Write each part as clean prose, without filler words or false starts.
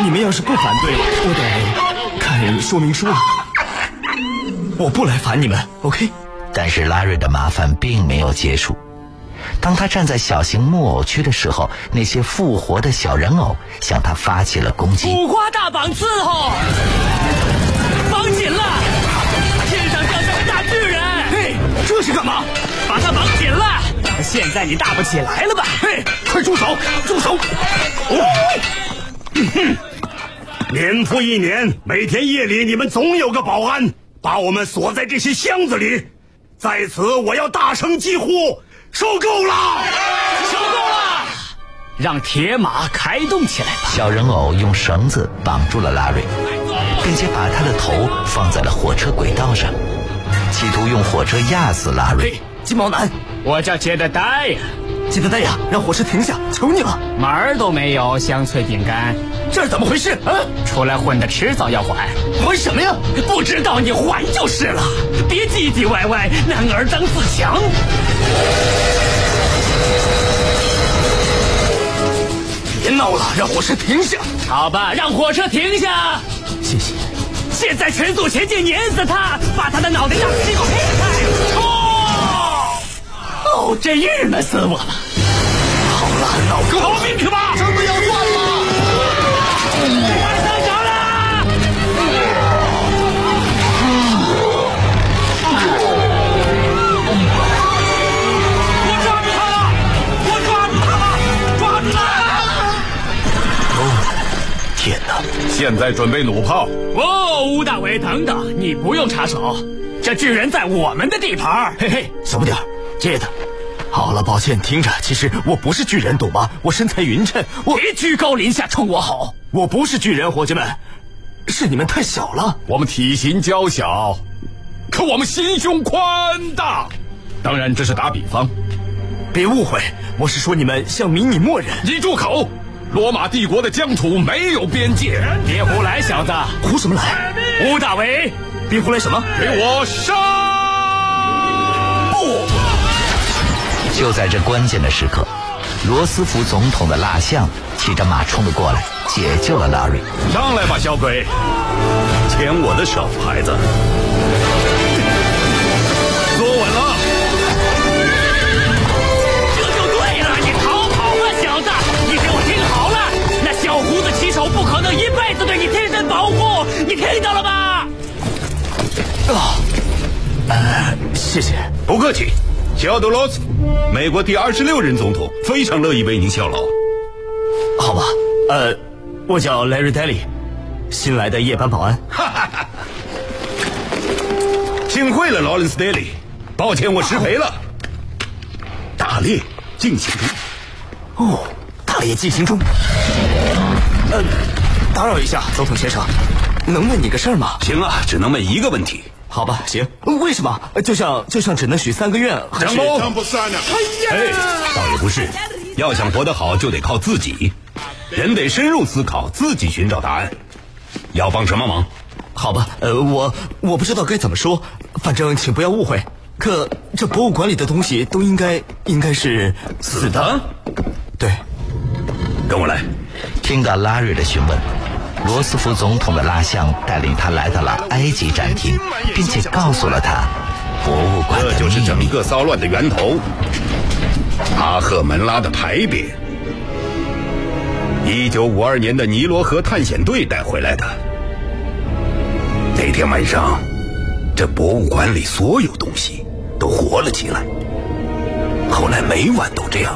你们要是不反对，我得看说明书了。我不来烦你们 ，OK？ 但是拉瑞的麻烦并没有结束。当他站在小型木偶区的时候，那些复活的小人偶向他发起了攻击。 五花大绑伺候，绑紧了！天上掉下个大巨人！ 嘿，这是干嘛？ 把他绑紧了！现在你大不起来了吧？ 嘿，快住手！住手！ 年复一年，每天夜里你们总有个保安把我们锁在这些箱子里。在此，我要大声疾呼：受够了！ 受够了！让铁马开动起来吧！ 小人偶用绳子绑住了拉瑞，并且把他的头放在了火车轨道上，企图用火车压死拉瑞。 嘿，金毛男， 我叫杰德戴呀！ 杰德戴呀，让火车停下，求你了！ 门儿都没有，香脆饼干， 这是怎么回事啊？ 出来混的迟早要还。 还什么呀？ 不知道你还就是了，别唧唧歪歪，男儿当自强。 别闹了，让火车停下。 好吧，让火车停下。 谢谢。 现在全速前进，碾死他，把他的脑袋当西瓜劈开！哦，真郁闷死我了。 好了，闹够了， 逃命去吧！ 真的要断了。 快上着了！ 我抓住他了！我抓住他了！抓住他！ 天哪！ 现在准备弩炮。 哦，吴大伟，等等，你不用插手，这巨人在我们的地盘。 嘿嘿，小不点儿，接着。好了，抱歉，听着，其实我不是巨人，懂吗？我身材匀称， 别居高临下冲我吼！ 我不是巨人，伙计们，是你们太小了。 我们体型娇小，可我们心胸宽大。当然，这是打比方。 别误会，我是说你们像迷你默人。 你住口！罗马帝国的疆土没有边界。 别胡来，小子！ 胡什么来？ 吴大维， 别胡来什么？ 给我上！ 不！ 就在这关键的时刻，罗斯福总统的蜡像骑着马冲了过来，解救了拉瑞。 上来吧，小鬼，牵我的手，孩子，坐稳了。 这就对了，你逃跑吧，小子！你给我听好了，那小胡子骑手不可能一辈子对你贴身保护，你听到了吧？ 谢谢。 不客气。乔德罗斯，美国第26任总统，非常乐意为您效劳。 好吧，我叫 Larry Daly， 新来的夜班保安。 幸会了，劳伦斯·戴利。抱歉，我失陪了。打猎进行中。 哦，打猎进行中。打扰一下，总统先生，能问你个事儿吗？ 行啊，只能问一个问题。 好吧，行。为什么？就像只能许3个愿，还是？ 哎，倒也不是。要想活得好，就得靠自己。人得深入思考，自己寻找答案。要帮什么忙？ 好吧，我不知道该怎么说，反正请不要误会。可这博物馆里的东西都应该是死的。对， 跟我来。 听到拉瑞的询问，罗斯福总统的蜡像带领他来到了埃及展厅，并且告诉了他博物馆的秘密。 这就是整个骚乱的源头——阿赫门拉的牌匾。1952年的尼罗河探险队带回来的。那天晚上，这博物馆里所有东西都活了起来。后来每晚都这样。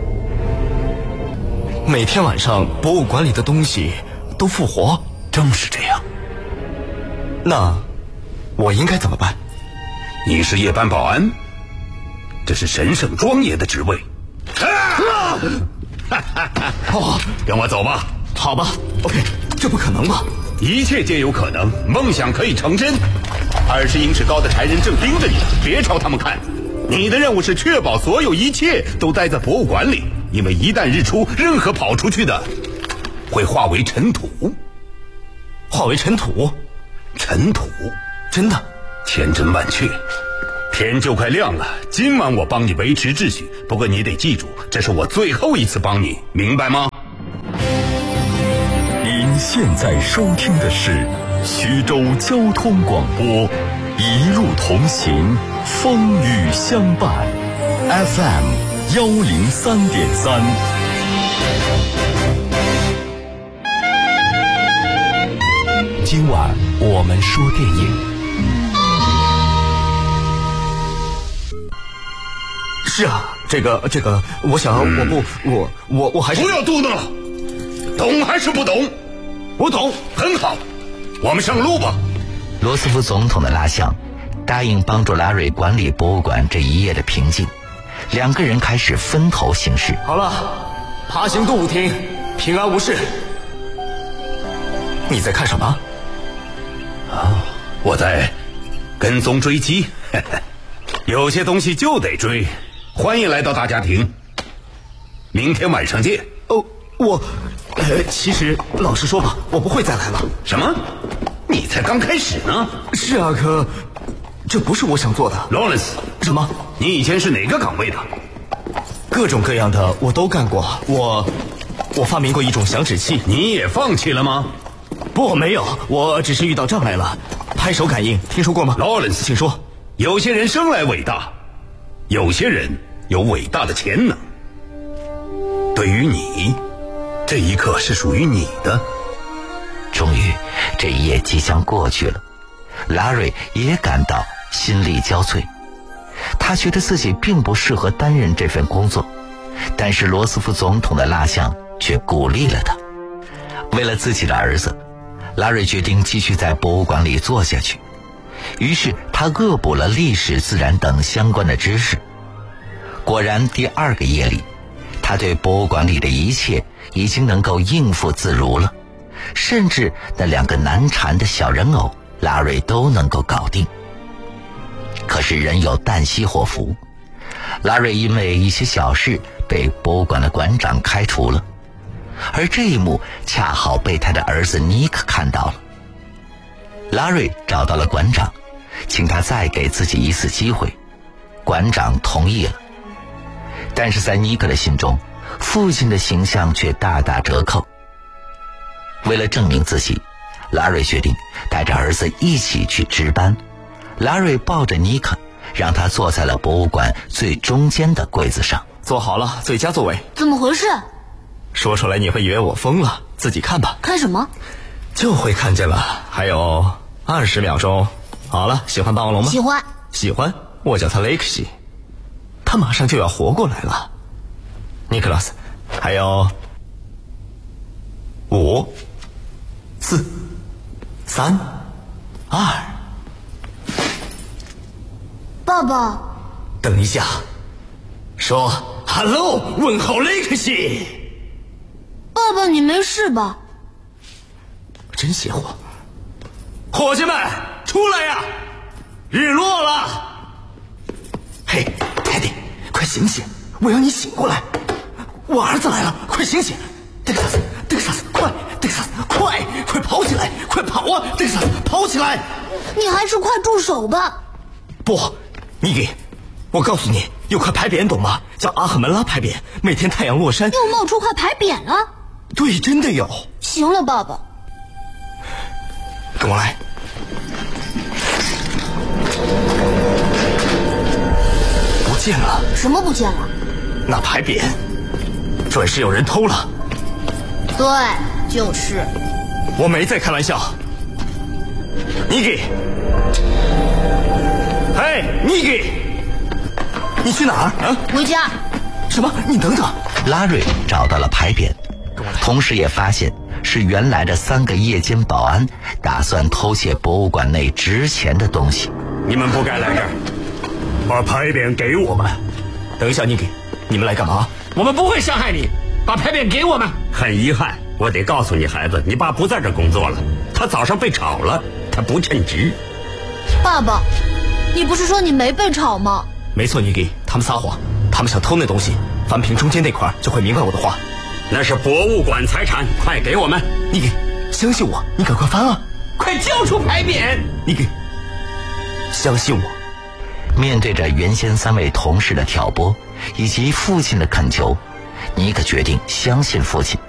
每天晚上博物馆里的东西都复活。 正是这样。 那我应该怎么办？ 你是夜班保安，这是神圣庄严的职位。跟我走吧。 好吧 ，OK， 这不可能吧？ 一切皆有可能，梦想可以成真。20英尺高的柴人正盯着你，别朝他们看。你的任务是确保所有一切都待在博物馆里，因为一旦日出，任何跑出去的会化为尘土。 化为尘土？ 尘土？ 真的？ 千真万确。天就快亮了，今晚我帮你维持秩序，不过你得记住，这是我最后一次帮你，明白吗？ 音您现在收听的是徐州交通广播，一路同行，风雨相伴 ，FM 103.3。今晚我们说电影。 是啊，这个，我想，我还是不要嘟囔了，懂还是不懂？ 我懂， 很好，我们上路吧。 罗斯福总统的蜡像答应帮助拉瑞管理博物馆这一夜的平静，两个人开始分头行事。 好了，爬行动物厅，平安无事。你在看什么？ 我在跟踪追击，有些东西就得追。欢迎来到大家庭，明天晚上见。 其实老实说吧，我不会再来了。 什么？你才刚开始呢。 是啊，可这不是我想做的。 Lawrence， 什么？ 你以前是哪个岗位的？ 各种各样的我都干过。我发明过一种响指器。 你也放弃了吗？ 不，没有，我只是遇到障碍了。拍手感应，听说过吗？ Lawrence， 请说。 有些人生来伟大，有些人有伟大的潜能。对于你，这一刻是属于你的。 终于，这一夜即将过去了，拉瑞也感到心力交瘁。他觉得自己并不适合担任这份工作，但是罗斯福总统的蜡像却鼓励了他。为了自己的儿子，拉瑞决定继续在博物馆里做下去。于是他恶补了历史、自然等相关的知识。果然，第二个夜里，他对博物馆里的一切已经能够应付自如了，甚至那两个难缠的小人偶，拉瑞都能够搞定。可是人有旦夕祸福，拉瑞因为一些小事被博物馆的馆长开除了，而这一幕恰好被他的儿子尼克看到了。拉瑞找到了馆长，请他再给自己一次机会，馆长同意了。但是在尼克的心中，父亲的形象却大打折扣。为了证明自己，拉瑞决定带着儿子一起去值班。拉瑞抱着尼克，让他坐在了博物馆最中间的柜子上。 坐好了，最佳座位。 怎么回事？ 说出来你会以为我疯了，自己看吧。 看什么？ 就会看见了。还有20秒钟。好了，喜欢霸王龙吗？ 喜欢。 喜欢。我叫他雷克西，他马上就要活过来了。尼克拉斯，还有5、4、3、2。 爸爸， 等一下，说 hello 问候雷克西。 爸爸，你没事吧？ 真邪乎！伙计们，出来呀！日落了。嘿，泰迪，快醒醒！我要你醒过来。我儿子来了，快醒醒！德克萨斯，快！德克萨斯，快跑起来！快跑啊！德克萨斯，跑起来！ 你还是快住手吧。 不，尼基，我告诉你，有块牌匾，懂吗？叫阿赫门拉牌匾，每天太阳落山。 又冒出块牌匾了？ 对，真的有。 行了，爸爸， 跟我来。不见了。 什么不见了？ 那牌匾，准是有人偷了。 对，就是。 我没在开玩笑。尼基，嘿，尼基，你去哪儿啊？ 回家。 什么？你等等。 拉瑞找到了牌匾，同时也发现是原来的3个夜间保安打算偷窃博物馆内值钱的东西。 你们不该来这儿，把牌匾给我们。 等一下，尼基，你们来干嘛？ 我们不会伤害你，把牌匾给我们。很遗憾，我得告诉你，孩子，你爸不在这儿工作了，他早上被炒了，他不称职。 爸爸，你不是说你没被炒吗？ 没错，尼基，他们撒谎，他们想偷那东西，翻平中间那块就会明白我的话。 那是博物馆财产，快给我们！ 尼基，相信我，你赶快翻啊！ 快交出牌匾！ 尼基，相信我。 面对着原先3位同事的挑拨以及父亲的恳求，尼克决定相信父亲。